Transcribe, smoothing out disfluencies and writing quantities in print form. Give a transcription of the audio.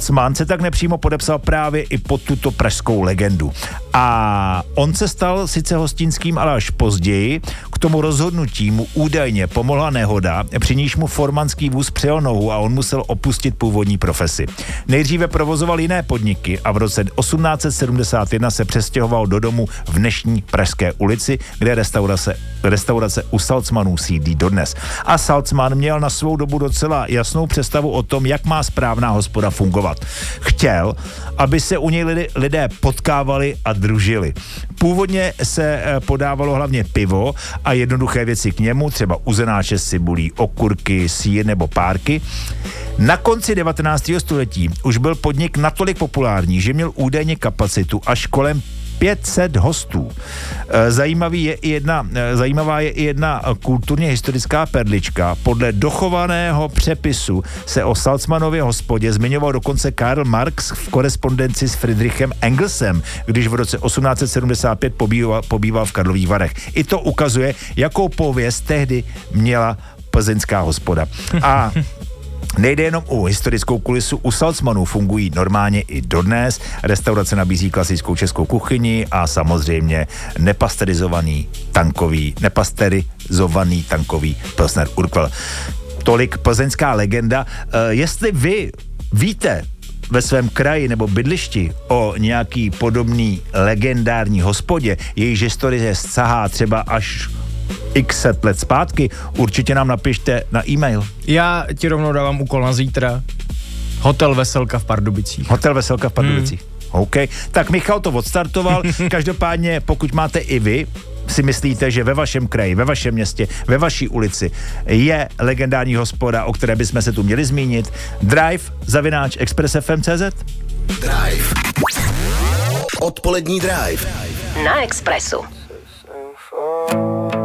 Saltzman se tak nepřímo podepsal právě i pod tuto pražskou legendu. A on se stal sice hostinským, ale až později. K tomu rozhodnutí mu údajně pomohla nehoda, při níž mu formanský vůz přijel nohu a on musel opustit původní profesi. Nejdříve provozoval jiné podniky a v roce 1871 se přestěhoval do domu v dnešní Pražské ulici, kde restaurace u Saltzmanů sídlí dodnes. A Saltzman měl na svou dobu docela jasnou představu o tom, jak má správná hospoda fungovat. Chtěl, aby se u něj lidé potkávali a družili. Původně se podávalo hlavně pivo a jednoduché věci k němu, třeba uzenáče s cibulí, okurky, sýr nebo párky. Na konci 19. století už byl podnik natolik populární, že měl údajně kapacitu až kolem 500 hostů. Zajímavá je i jedna kulturně historická perlička. Podle dochovaného přepisu se o Saltzmanově hospodě zmiňoval dokonce Karl Marx v korespondenci s Friedrichem Engelsem, když v roce 1875 pobýval v Karlových Varech. I to ukazuje, jakou pověst tehdy měla plzeňská hospoda. A nejde jenom o historickou kulisu, u Saltzmanů fungují normálně i dodnes. Restaurace nabízí klasickou českou kuchyni a samozřejmě nepasterizovaný tankový Pilsner Urquell. Tolik plzeňská legenda. Jestli vy víte ve svém kraji nebo bydlišti o nějaký podobný legendární hospodě, jejíž historie sahá třeba až x set let zpátky, určitě nám napište na e-mail. Já ti rovnou dávám úkol na zítra. Hotel Veselka v Pardubicích. OK. Tak Michal to odstartoval. Každopádně, pokud máte i vy, si myslíte, že ve vašem kraji, ve vašem městě, ve vaší ulici je legendární hospoda, o které bychom se tu měli zmínit, drive@expressfm.cz. Drive. Odpolední Drive. Na Expressu.